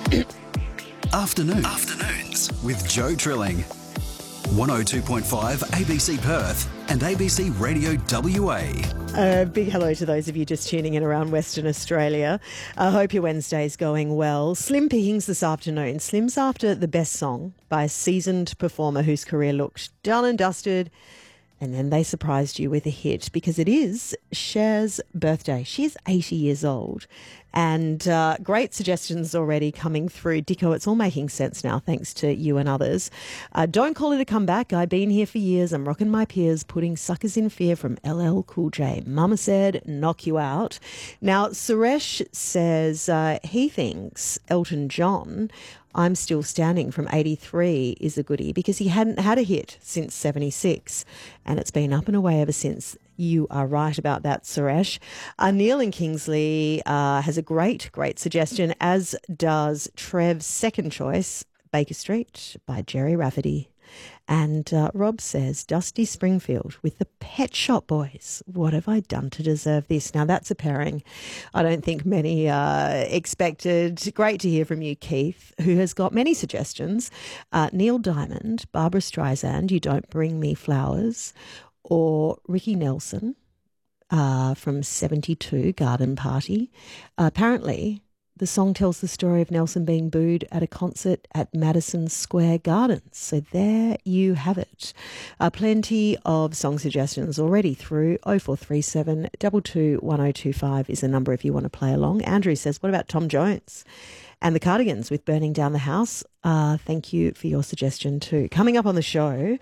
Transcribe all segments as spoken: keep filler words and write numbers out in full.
Afternoons. Afternoons with Joe Trilling. one oh two point five A B C Perth and A B C Radio W A. A big hello to those of you just tuning in around Western Australia. I hope your Wednesday's going well. Slim pickings this afternoon. Slim's after the best song by a seasoned performer whose career looked done and dusted, and then they surprised you with a hit because it is Cher's birthday. She is eighty years old. And uh, great suggestions already coming through. Dicko, it's all making sense now, thanks to you and others. Uh, don't call it a comeback. I've been here for years. I'm rocking my peers, putting suckers in fear from L L Cool J. Mama said, knock you out. Now, Suresh says uh, he thinks Elton John, I'm Still Standing from eighty-three is a goodie because he hadn't had a hit since seventy-six and it's been up and away ever since. You are right about that, Suresh. Uh, Neil in Kingsley uh, has a great, great suggestion, as does Trev's second choice, Baker Street by Jerry Rafferty. And uh, Rob says, Dusty Springfield with the Pet Shop Boys. What have I done to deserve this? Now, that's a pairing I don't think many uh, expected. Great to hear from you, Keith, who has got many suggestions. Uh, Neil Diamond, Barbara Streisand, You Don't Bring Me Flowers, or Ricky Nelson uh, from seventy-two, Garden Party. Uh, apparently, the song tells the story of Nelson being booed at a concert at Madison Square Gardens. So there you have it. Uh, plenty of song suggestions already through. oh four three seven, two two one oh two five is the number if you want to play along. Andrew says, what about Tom Jones and the Cardigans with Burning Down the House? Uh, thank you for your suggestion too. Coming up on the show,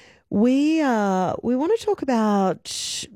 We uh, we want to talk about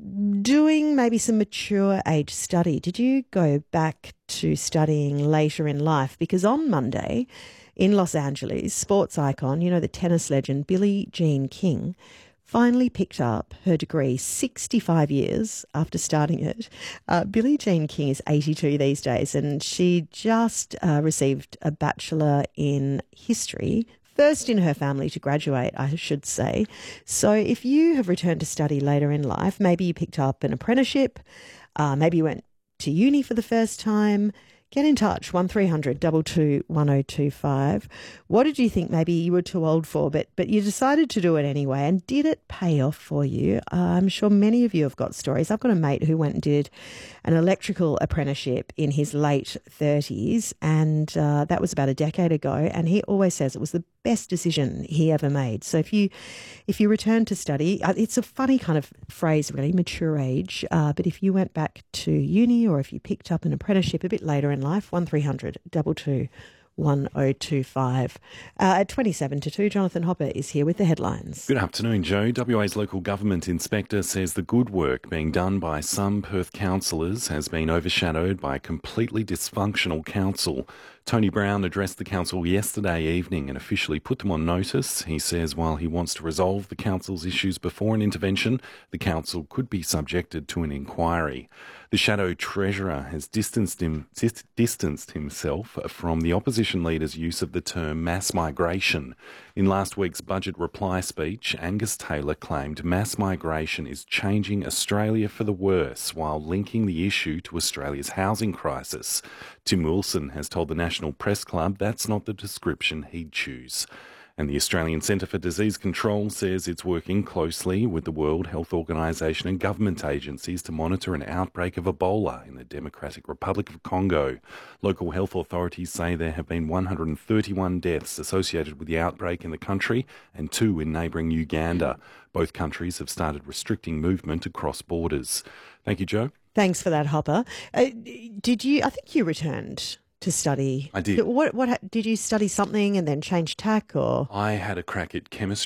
doing maybe some mature age study. Did you go back to studying later in life? Because on Monday in Los Angeles, sports icon, you know, the tennis legend Billie Jean King, finally picked up her degree sixty-five years after starting it. Uh, Billie Jean King is eighty-two these days, and she just uh, received a Bachelor in History. First in her family to graduate, I should say. So if you have returned to study later in life, maybe you picked up an apprenticeship, uh, maybe you went to uni for the first time, get in touch, one three hundred, two two one oh two five. What did you think maybe you were too old for, but but you decided to do it anyway, and did it pay off for you? Uh, I'm sure many of you have got stories. I've got a mate who went and did an electrical apprenticeship in his late thirties, and uh, that was about a decade ago, and he always says it was the best decision he ever made. So if you if you return to study, uh, it's a funny kind of phrase really, mature age, uh, but if you went back to uni or if you picked up an apprenticeship a bit later in life, one three hundred, two two one oh two five. Uh, at twenty-seven to two, Jonathan Hopper is here with the headlines. Good afternoon, Joe. W A's local government inspector says the good work being done by some Perth councillors has been overshadowed by a completely dysfunctional council. Tony Brown addressed the council yesterday evening and officially put them on notice. He says while he wants to resolve the council's issues before an intervention, the council could be subjected to an inquiry. The shadow treasurer has distanced, him, dis- distanced himself from the opposition leader's use of the term mass migration. In last week's budget reply speech, Angus Taylor claimed mass migration is changing Australia for the worse while linking the issue to Australia's housing crisis. Tim Wilson has told the National Press Club that's not the description he'd choose. And the Australian Centre for Disease Control says it's working closely with the World Health Organisation and government agencies to monitor an outbreak of Ebola in the Democratic Republic of Congo. Local health authorities say there have been one hundred thirty-one deaths associated with the outbreak in the country and two in neighbouring Uganda. Both countries have started restricting movement across borders. Thank you, Joe. Thanks for that, Hopper. Uh, did you, I think you returned to study. I did. What, what, did you study something and then change tack or? I had a crack at chemistry.